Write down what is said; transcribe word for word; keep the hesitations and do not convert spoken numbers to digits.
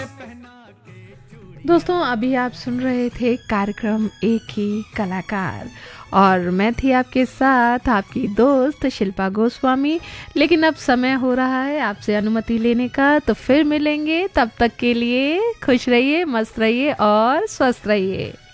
दोस्तों अभी आप सुन रहे थे कार्यक्रम एक ही कलाकार और मैं थी आपके साथ आपकी दोस्त शिल्पा गोस्वामी। लेकिन अब समय हो रहा है आपसे अनुमति लेने का, तो फिर मिलेंगे। तब तक के लिए खुश रहिए, मस्त रहिए और स्वस्थ रहिए।